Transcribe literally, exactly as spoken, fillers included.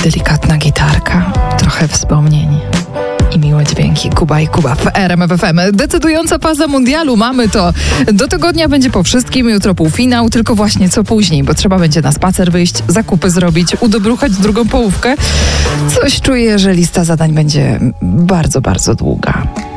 delikatna gitarka, trochę wspomnień i miłe dźwięki. Kuba i Kuba w R M F F M. Decydująca faza mundialu, mamy to. Do tygodnia będzie po wszystkim, jutro półfinał, tylko właśnie co później, bo trzeba będzie na spacer wyjść, zakupy zrobić, udobruchać drugą połówkę. Coś czuję, że lista zadań będzie bardzo, bardzo długa.